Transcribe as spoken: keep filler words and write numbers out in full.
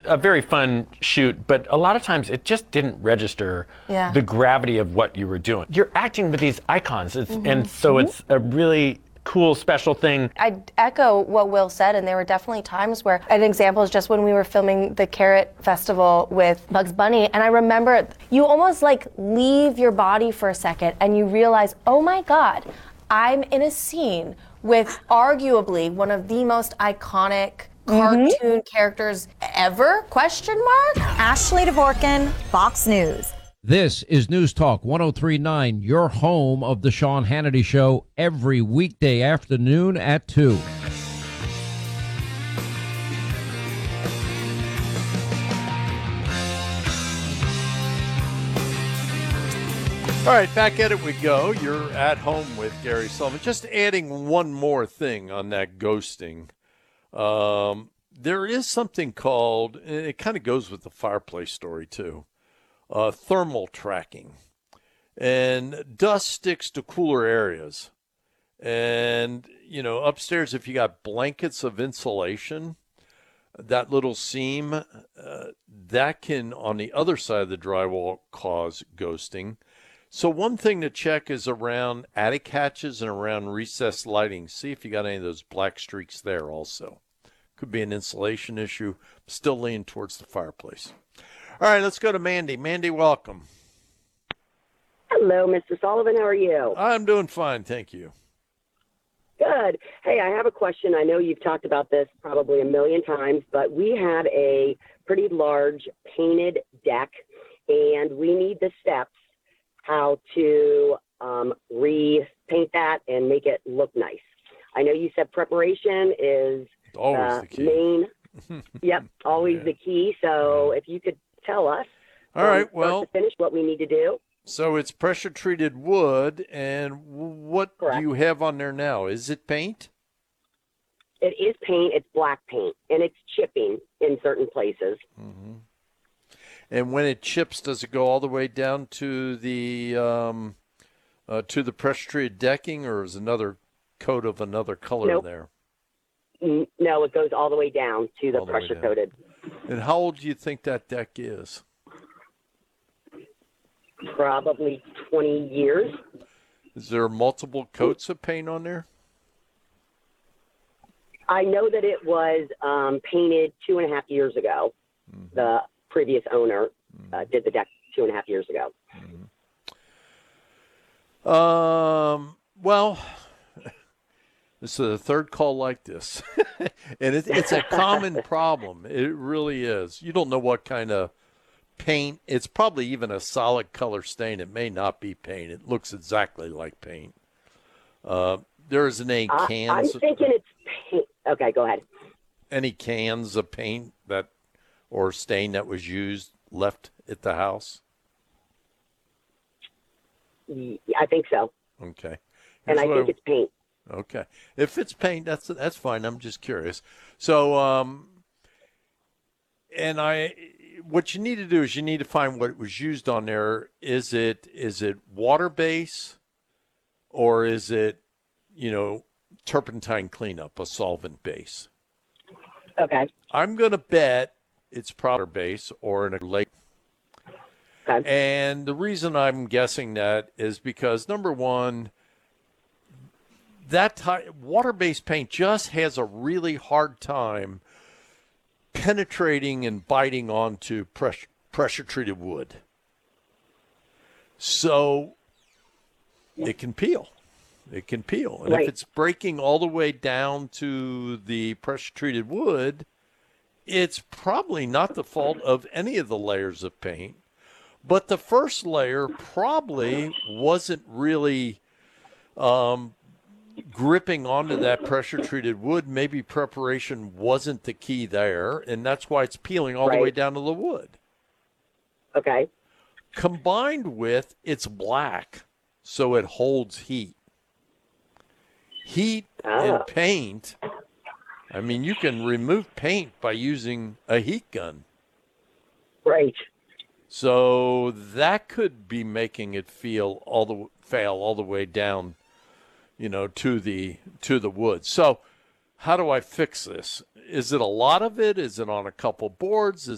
a very fun shoot, but a lot of times it just didn't register Yeah. the gravity of what you were doing. You're acting with these icons, it's, Mm-hmm. and so Mm-hmm. it's a really cool, special thing. I echo what Will said, and there were definitely times where, an example is just when we were filming the Carrot Festival with Bugs Bunny, and I remember you almost like leave your body for a second and you realize, oh my God, I'm in a scene with arguably one of the most iconic cartoon mm-hmm. characters ever, question mark? Ashley Dvorkin, Fox News. This is News Talk one oh three point nine, your home of the Sean Hannity Show, every weekday afternoon at two. All right, back at it we go. You're at home with Gary Sullivan. Just adding one more thing on that ghosting. Um, there is something called, and it kind of goes with the fireplace story too, uh, thermal tracking. And dust sticks to cooler areas. And, you know, upstairs, if you got blankets of insulation, that little seam, uh, that can, on the other side of the drywall, cause ghosting. So one thing to check is around attic hatches and around recessed lighting. See if you got any of those black streaks there also. Could be an insulation issue. Still leaning towards the fireplace. All right, let's go to Mandy. Mandy, welcome. Hello, Mister Sullivan. How are you? I'm doing fine, thank you. Good. Hey, I have a question. I know you've talked about this probably a million times, but we had a pretty large painted deck, and we need the steps how to um, repaint that and make it look nice. I know you said preparation is always uh, the key. main. Yep, always yeah. the key. So if you could tell us, all right, um, well, to finish what we need to do. So it's pressure treated wood, and what Correct. do you have on there now? Is it paint? It is paint. It's black paint, and it's chipping in certain places. Mm-hmm. And when it chips, does it go all the way down to the um, uh, to the pressure treated decking, or is another coat of another color nope. there? No, it goes all the way down to the, the pressure coated. And how old do you think that deck is? Probably twenty years. Is there multiple coats of paint on there? I know that it was um, painted two and a half years ago. Mm-hmm. The previous owner mm-hmm. uh, did the deck two and a half years ago. Mm-hmm. Um. Well, this is a third call like this, and it, it's a common problem. It really is. You don't know what kind of paint. It's probably even a solid color stain. It may not be paint. It looks exactly like paint. Uh, there isn't any cans. Uh, I'm thinking it's paint. Okay, go ahead. Any cans of paint that or stain that was used left at the house? I think so. Okay. Here's and I think I, it's paint. Okay. If it's paint, that's that's fine. I'm just curious. So, um, and I, what you need to do is you need to find what was used on there. Is it is it water base, or is it, you know, turpentine cleanup, a solvent base? Okay. I'm going to bet it's water base or in a lake. Okay. And the reason I'm guessing that is because, number one, that ty- water-based paint just has a really hard time penetrating and biting onto pressure, pressure-treated wood. So it can peel. It can peel. And right. if it's breaking all the way down to the pressure-treated wood, it's probably not the fault of any of the layers of paint. But the first layer probably wasn't really um, gripping onto that pressure-treated wood. Maybe preparation wasn't the key there, and that's why it's peeling all right. the way down to the wood. Okay. Combined with it's black, so it holds heat. Heat oh. and paint, I mean, you can remove paint by using a heat gun. Right. So that could be making it feel all the fail all the way down, you know, to the to the wood. So how do I fix this? Is it a lot of it? Is it on a couple boards? Is